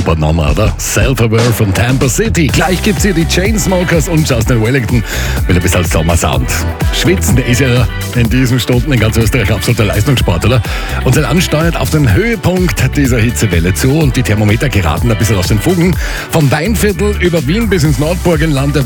super Nummer, oder? Self-Aware von Tampa City. Gleich gibt's hier die Chainsmokers und Justin Wellington mit ein bisschen Sommersound. Schwitzen ist ja in diesen Stunden in ganz Österreich absoluter Leistungssport, oder? Unser Land steuert auf den Höhepunkt dieser Hitzewelle zu und die Thermometer geraten ein bisschen aus den Fugen. Vom Weinviertel über Wien bis ins Nordburgenland